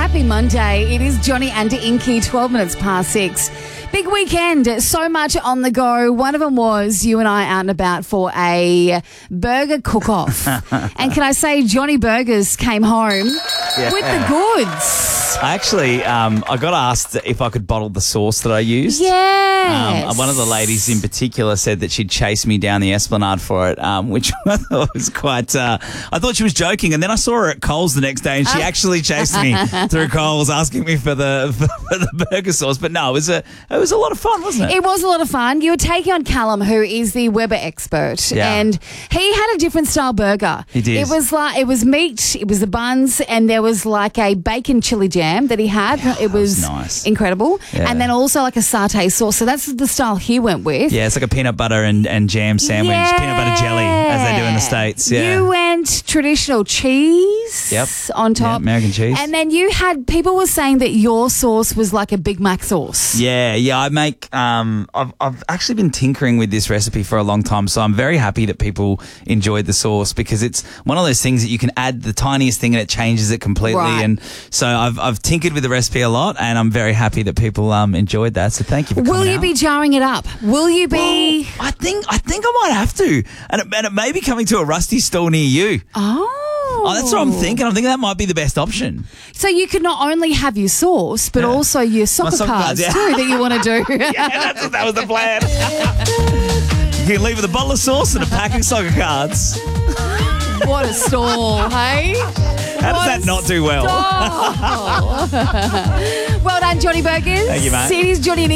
Happy Monday. It is Johnny and Inky, 12 minutes past 6. Big weekend, so much on the go. One of them was you and I out and about for a burger cook-off. And can I say Johnny Burgers came home with the goods. I actually, I got asked if I could bottle the sauce that I used. Yes. One of the ladies in particular said that she'd chase me down the Esplanade for it, which I thought was quite... I thought she was joking, and then I saw her at Coles the next day, and she actually chased me through Coles asking me for the burger sauce. But no, it was a lot of fun, wasn't it? It was a lot of fun. You were taking on Callum, who is the Weber expert, and he had a different style burger. He did. It was meat, it was the buns, and there was like a bacon chili jam that he had. It was nice. Incredible. Yeah. And then also like a satay sauce. So that's the style he went with. Yeah, it's like a peanut butter and jam sandwich, peanut butter jelly, as they do in the States. Yeah. You went traditional cheese on top. Yeah, American cheese. And then people were saying that your sauce was like a Big Mac sauce. Yeah, I make, I've actually been tinkering with this recipe for a long time, so I'm very happy that people enjoyed the sauce, because it's one of those things that you can add the tiniest thing and it changes it completely. Right. And so I've tinkered with the recipe a lot, and I'm very happy that people enjoyed that. So thank you for coming Will you out. be jarring it up? Will you be? Well, I think I might have to, and it may be coming to a Rusty stall near you. Oh, that's what I'm thinking. I'm thinking that might be the best option. So you could not only have your sauce, but also your soccer cards too that you want to do. Yeah, that was the plan. You can leave with a bottle of sauce and a pack of soccer cards. What a stall, hey? How does that not do well? Well done, Johnny Burgers. Thank you, mate. It is Johnny and